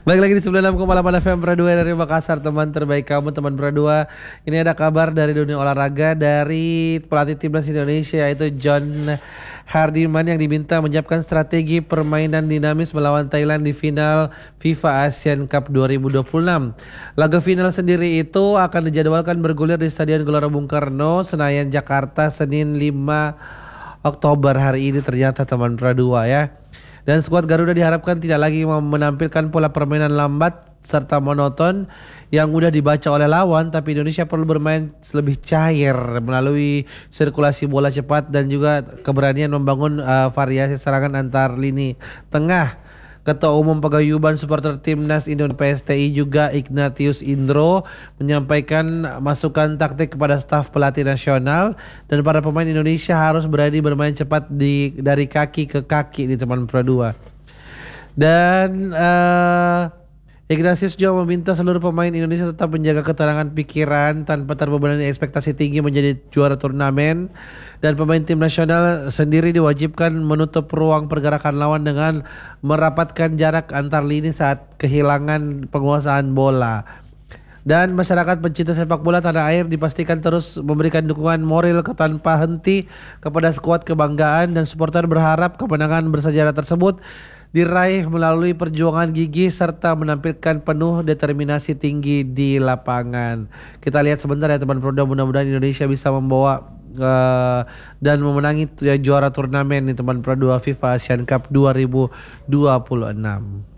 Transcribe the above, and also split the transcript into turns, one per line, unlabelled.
Balik lagi di 96,8 FM Pradua dari Makassar, teman terbaik kamu, teman Pradua. Ini ada kabar dari dunia olahraga dari pelatih timnas Indonesia yaitu John Hardiman yang diminta menyiapkan strategi permainan dinamis melawan Thailand di final FIFA Asian Cup 2026. Laga final sendiri itu akan dijadwalkan bergulir di Stadion Gelora Bung Karno, Senayan, Jakarta, Senin 5 Oktober hari ini ternyata, teman Pradua ya. Dan skuad Garuda diharapkan tidak lagi menampilkan pola permainan lambat serta monoton yang mudah dibaca oleh lawan, tapi Indonesia perlu bermain lebih cair melalui sirkulasi bola cepat dan juga keberanian membangun variasi serangan antar lini tengah. Ketua Umum Paguyuban Supporter Timnas Indonesia PSTI juga Ignatius Indro menyampaikan masukan taktik kepada staf pelatih nasional dan para pemain Indonesia harus berani bermain cepat dari kaki ke kaki di teman Pro 2. Dan Ignatius juga meminta seluruh pemain Indonesia tetap menjaga ketenangan pikiran tanpa terbebani ekspektasi tinggi menjadi juara turnamen, dan pemain tim nasional sendiri diwajibkan menutup ruang pergerakan lawan dengan merapatkan jarak antar lini saat kehilangan penguasaan bola. Dan masyarakat pencinta sepak bola tanah air dipastikan terus memberikan dukungan moral tanpa henti kepada skuad kebanggaan, dan supporter berharap kemenangan bersejarah tersebut diraih melalui perjuangan gigih serta menampilkan penuh determinasi tinggi di lapangan. Kita lihat sebentar ya teman Proda, mudah-mudahan Indonesia bisa membawa dan memenangi juara turnamen nih teman Pro 2 FIFA Asian Cup 2026.